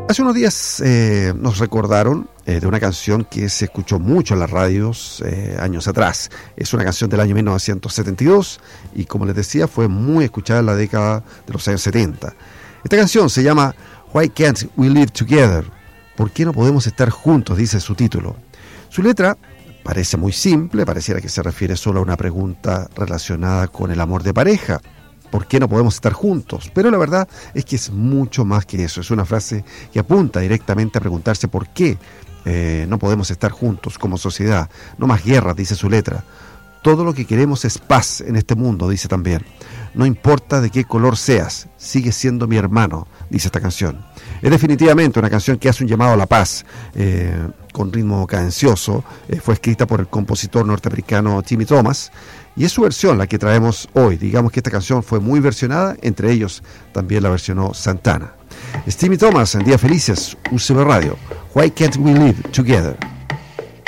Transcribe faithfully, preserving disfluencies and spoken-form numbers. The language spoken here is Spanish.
Hace unos días eh, nos recordaron eh, de una canción que se escuchó mucho en las radios eh, años atrás. Es una canción del año mil novecientos setenta y dos y, como les decía, fue muy escuchada en la década de los años setenta. Esta canción se llama Why Can't We Live Together? ¿Por qué no podemos estar juntos?, dice su título. Su letra parece muy simple, pareciera que se refiere solo a una pregunta relacionada con el amor de pareja. ¿Por qué no podemos estar juntos? Pero la verdad es que es mucho más que eso. Es una frase que apunta directamente a preguntarse por qué eh, no podemos estar juntos como sociedad. No más guerras, dice su letra. Todo lo que queremos es paz en este mundo, dice también. No importa de qué color seas, sigues siendo mi hermano, dice esta canción. Es definitivamente una canción que hace un llamado a la paz, eh, con ritmo cadencioso. Eh, fue escrita por el compositor norteamericano Timmy Thomas, y es su versión la que traemos hoy. Digamos que esta canción fue muy versionada, entre ellos también la versionó Santana. Es Timmy Thomas en Días Felices, U C B Radio. Why Can't We Live Together?